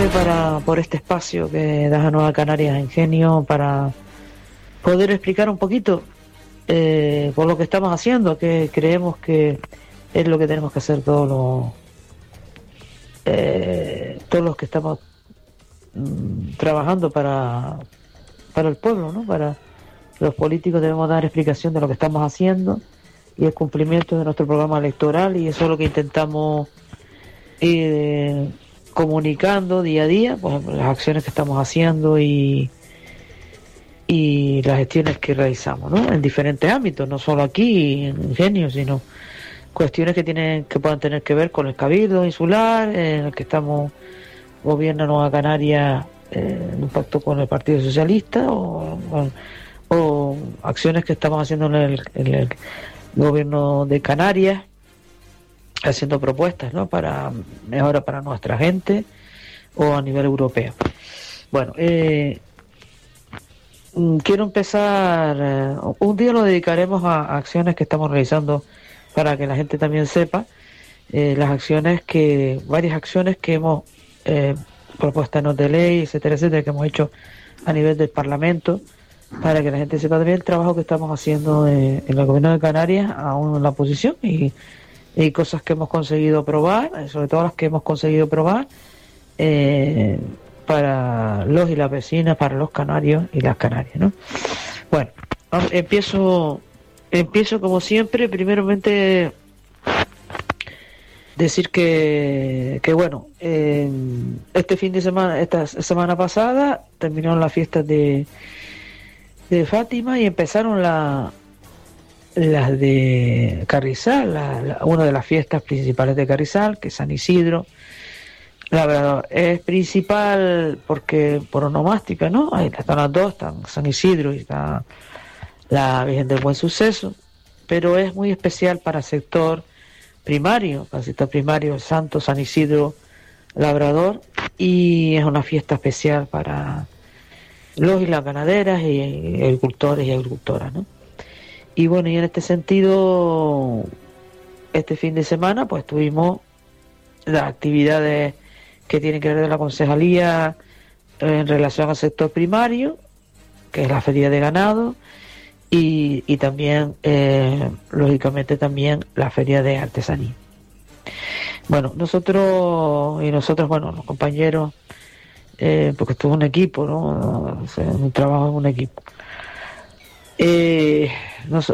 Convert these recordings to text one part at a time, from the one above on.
por este espacio que das a Nueva Canarias Ingenio para poder explicar un poquito por lo que estamos haciendo, que creemos que es lo que tenemos que hacer todos los que estamos trabajando para el pueblo, ¿no? Para los políticos debemos dar explicación de lo que estamos haciendo y el cumplimiento de nuestro programa electoral, y eso es lo que intentamos ir comunicando día a día, pues, las acciones que estamos haciendo y las gestiones que realizamos, ¿no? En diferentes ámbitos, no solo aquí en Ingenio, sino cuestiones que puedan tener que ver con el Cabildo Insular, en el que estamos, gobierna Nueva Canarias en un pacto con el Partido Socialista, o acciones que estamos haciendo en el gobierno de Canarias, haciendo propuestas, ¿no? Para mejora para nuestra gente, o a nivel europeo. Bueno, quiero empezar, un día lo dedicaremos a acciones que estamos realizando para que la gente también sepa varias acciones que hemos propuestas de ley, etcétera, etcétera, que hemos hecho a nivel del Parlamento, para que la gente sepa también el trabajo que estamos haciendo en el gobierno de Canarias, aún en la oposición, y cosas que hemos conseguido aprobar, sobre todo las que hemos conseguido aprobar para los y las vecinas, para los canarios y las canarias, ¿no? Bueno, empiezo como siempre, primeramente decir que bueno, este fin de semana, esta semana pasada, terminaron las fiestas de Fátima y empezaron las de Carrizal, una de las fiestas principales de Carrizal, que es San Isidro. La verdad, es principal porque por onomástica, ¿no? Ahí están las dos, están San Isidro y está la Virgen del Buen Suceso, pero es muy especial para el sector primario, el Santo San Isidro Labrador, y es una fiesta especial para los y las ganaderas y agricultores y agricultoras, ¿no? Y bueno, y en este sentido, este fin de semana pues tuvimos las actividades que tienen que ver de la concejalía en relación al sector primario, que es la feria de ganado, y también, lógicamente, también la feria de artesanía. Bueno, nosotros, bueno, los compañeros, porque esto es un equipo, ¿no? O sea, un trabajo en un equipo. Nos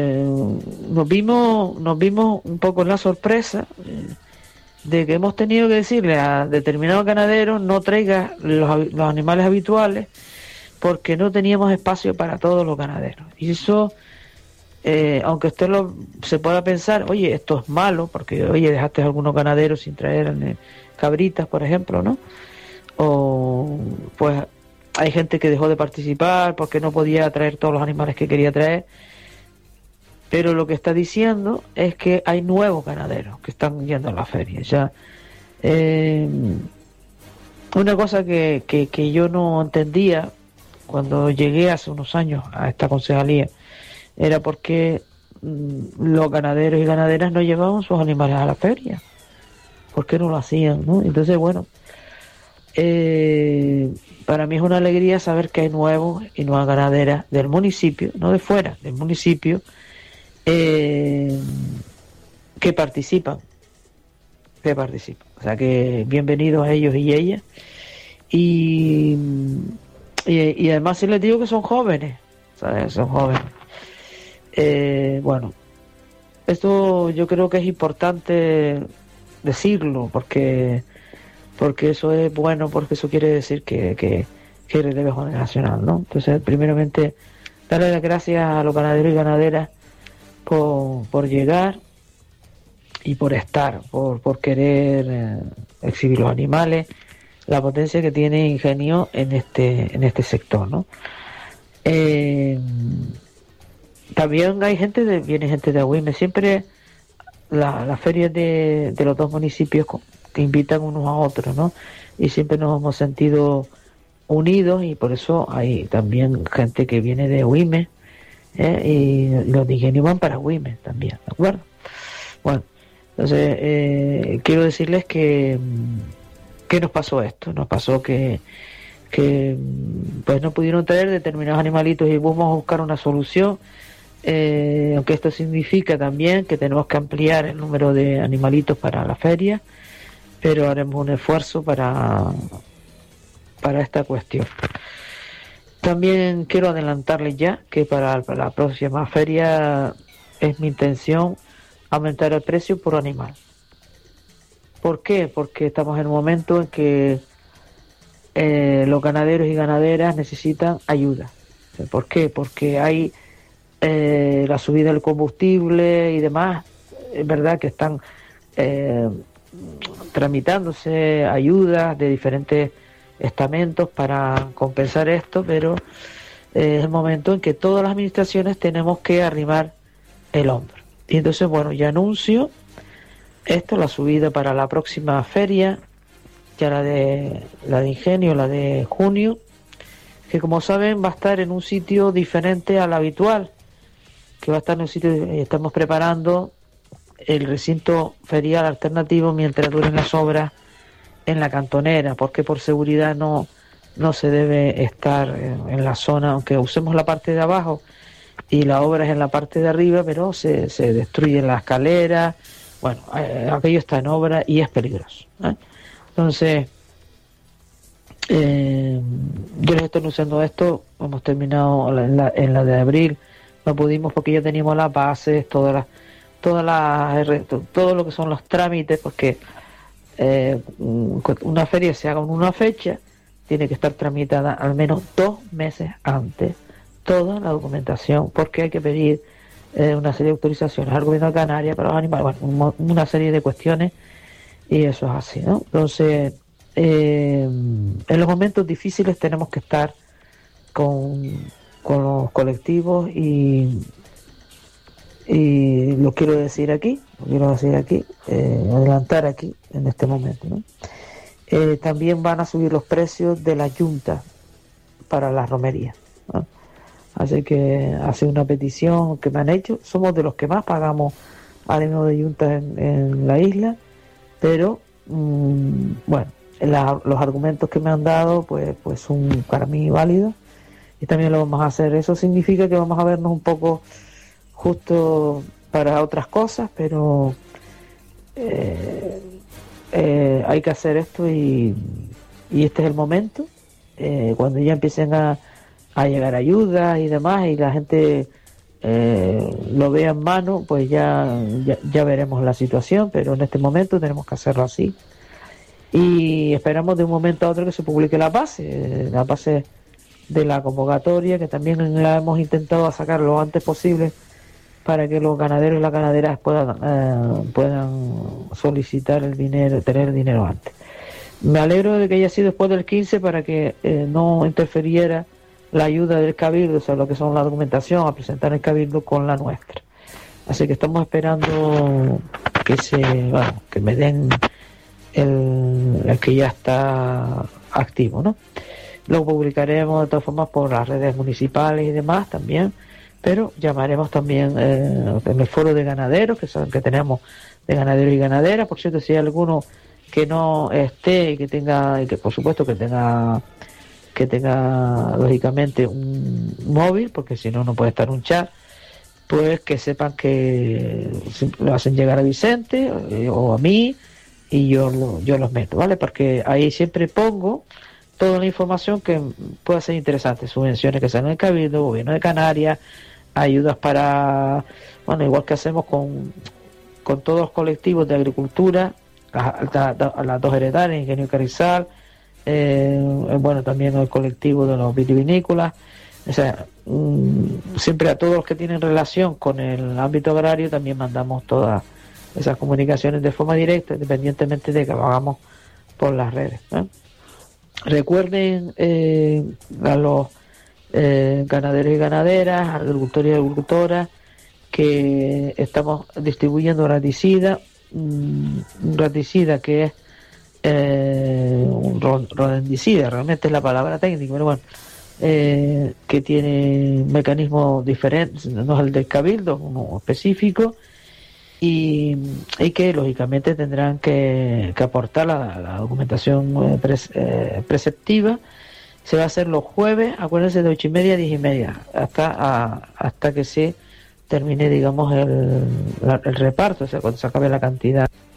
vimos un poco en la sorpresa de que hemos tenido que decirle a determinados ganaderos no traiga los animales habituales, porque no teníamos espacio para todos los ganaderos. Y eso, aunque usted se pueda pensar, oye, esto es malo, porque oye, dejaste a algunos ganaderos sin traer cabritas, por ejemplo, ¿no? O pues hay gente que dejó de participar porque no podía traer todos los animales que quería traer. Pero lo que está diciendo es que hay nuevos ganaderos que están yendo a la feria. Ya, una cosa que yo no entendía cuando llegué hace unos años a esta concejalía era por qué los ganaderos y ganaderas no llevaban sus animales a la feria. ¿Por qué no lo hacían, no? Entonces, bueno, para mí es una alegría saber que hay nuevos y nuevas ganaderas del municipio, no de fuera, del municipio, que participan. O sea que bienvenidos a ellos y ellas. Y además sí les digo que son jóvenes, ¿sabes? Son jóvenes. Bueno, esto yo creo que es importante decirlo, porque eso es bueno, porque eso quiere decir que hay relevo generacional, ¿no? Entonces, primeramente, darle las gracias a los ganaderos y ganaderas por llegar y por estar, por querer exhibir los animales, la potencia que tiene Ingenio en este sector, ¿no? También viene gente de Agüime. Siempre las ferias de los dos municipios que invitan unos a otros, ¿no? Y siempre nos hemos sentido unidos, y por eso hay también gente que viene de Agüime, y los de Ingenio van para Agüime también, ¿de acuerdo? Bueno, entonces quiero decirles que ¿qué nos pasó esto? Nos pasó que pues no pudieron traer determinados animalitos y vamos a buscar una solución, aunque esto significa también que tenemos que ampliar el número de animalitos para la feria, pero haremos un esfuerzo para esta cuestión. También quiero adelantarles ya que para la próxima feria es mi intención aumentar el precio por animal. ¿Por qué? Porque estamos en un momento en que los ganaderos y ganaderas necesitan ayuda. ¿Por qué? Porque hay la subida del combustible y demás. Es verdad que están tramitándose ayudas de diferentes estamentos para compensar esto, pero es el momento en que todas las administraciones tenemos que arrimar el hombro. Y entonces, bueno, ya anuncio esto, la subida para la próxima feria, ya la de Ingenio, la de junio, que como saben va a estar en un sitio diferente al habitual, que va a estar en un sitio, estamos preparando el recinto ferial alternativo mientras duren las obras en la Cantonera, porque por seguridad no se debe estar en la zona, aunque usemos la parte de abajo y la obra es en la parte de arriba, pero se destruyen las escaleras. Bueno, aquello está en obra y es peligroso, ¿eh? Entonces, yo les estoy anunciando esto. Hemos terminado en la de abril, no pudimos porque ya teníamos las bases, todo lo que son los trámites, porque una feria se haga en una fecha, tiene que estar tramitada al menos 2 meses antes toda la documentación, porque hay que pedir una serie de autorizaciones al gobierno de Canarias para los animales, bueno, una serie de cuestiones, y eso es así, ¿no? Entonces, en los momentos difíciles tenemos que estar con los colectivos y lo quiero decir aquí, adelantar aquí en este momento, ¿no? También van a subir los precios de la Junta para las romerías, ¿no? Así que hace una petición que me han hecho. Somos de los que más pagamos a nivel de Junta en la isla, pero bueno, los argumentos que me han dado pues son para mí válidos y también lo vamos a hacer. Eso significa que vamos a vernos un poco justo para otras cosas, pero hay que hacer esto y este es el momento, cuando ya empiecen a llegar ayudas y demás y la gente lo vea en mano, pues ya veremos la situación, pero en este momento tenemos que hacerlo así y esperamos de un momento a otro que se publique la base de la convocatoria, que también la hemos intentado sacar lo antes posible para que los ganaderos y las ganaderas puedan solicitar el dinero, tener el dinero antes. Me alegro de que haya sido después del 15 para que no interfiriera la ayuda del Cabildo, o sea, lo que son la documentación a presentar el Cabildo con la nuestra. Así que estamos esperando que me den el que ya está activo, ¿no? Lo publicaremos de todas formas por las redes municipales y demás también, pero llamaremos también en el foro de ganaderos que tenemos de ganaderos y ganaderas. Por cierto, si hay alguno que no esté y que por supuesto que tenga lógicamente un móvil, porque si no puede estar un chat, pues que sepan que lo hacen llegar a Vicente o a mí y yo los meto, ¿vale? Porque ahí siempre pongo toda la información que pueda ser interesante, subvenciones que sean en el Cabildo, Gobierno de Canarias, ayudas para, bueno, igual que hacemos con todos los colectivos de agricultura, las dos heredades, Ingenio Carrizal, bueno, también el colectivo de los vitivinícolas, o sea, siempre a todos los que tienen relación con el ámbito agrario también mandamos todas esas comunicaciones de forma directa, independientemente de que lo hagamos por las redes, ¿no? Recuerden a los ganaderos y ganaderas, agricultores y agricultoras, que estamos distribuyendo un raticida que es un rodendicida, realmente es la palabra técnica, pero bueno, que tiene un mecanismo diferente, no es el del Cabildo, uno específico, y que lógicamente tendrán que aportar la documentación preceptiva. Se va a hacer los jueves, acuérdense, de 8:30 a 10:30, hasta que se termine, digamos, el reparto, o sea, cuando se acabe la cantidad